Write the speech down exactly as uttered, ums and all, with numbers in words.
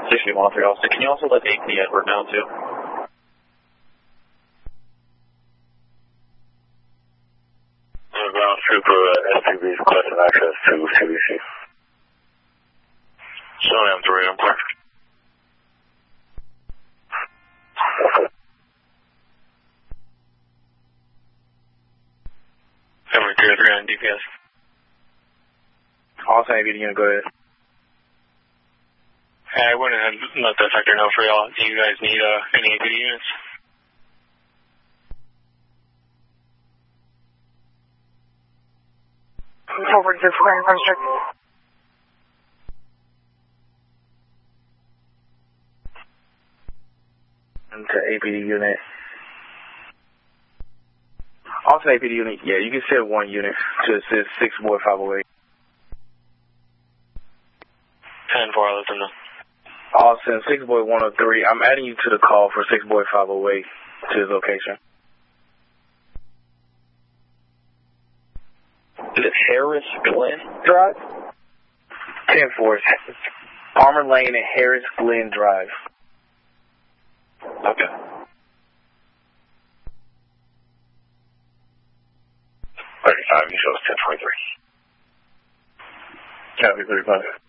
six one oh three Austin. Can you also let A P Edward know too? Ground Trooper S T V requesting access to C B C. Showing him three, I'm perfect. Every three three on D P S. Austin A P D unit, go ahead. Hey, I went ahead and let the sector know for y'all. Do you guys need uh, any A P D units? Forward to Flaring Construct. To A P D unit. Also A P D unit, yeah, you can send one unit to assist six boy five oh eight. ten four, I'll let them know. Austin, six boy one oh three, I'm adding you to the call for six boy five oh eight to his location. Is it Harris Glen Drive? ten four, Palmer Lane and Harris Glen Drive. Okay. thirty-five, you show us ten twenty-three. Copy, thirty-five.